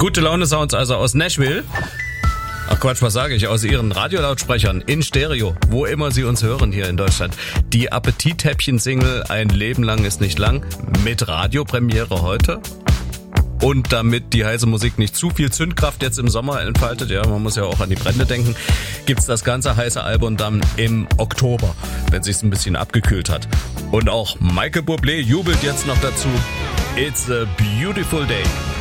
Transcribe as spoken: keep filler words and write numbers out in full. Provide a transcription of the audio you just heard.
Gute Laune Sounds also aus Nashville. Ach Quatsch, was sage ich? Aus ihren Radiolautsprechern in Stereo, wo immer Sie uns hören hier in Deutschland. Die Appetithäppchen-Single Ein Leben lang ist nicht lang mit Radiopremiere heute. Und damit die heiße Musik nicht zu viel Zündkraft jetzt im Sommer entfaltet, ja, man muss ja auch an die Brände denken, gibt's das ganze heiße Album dann im Oktober, wenn sich's ein bisschen abgekühlt hat. Und auch Michael Bublé jubelt jetzt noch dazu. It's a beautiful day.